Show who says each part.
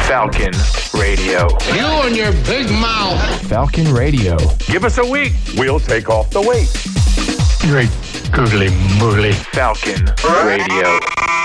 Speaker 1: Falcon Radio.
Speaker 2: You and your big mouth.
Speaker 1: Falcon Radio.
Speaker 3: Give us a week. We'll take off the weight.
Speaker 2: Great googly moogly.
Speaker 1: Falcon Radio.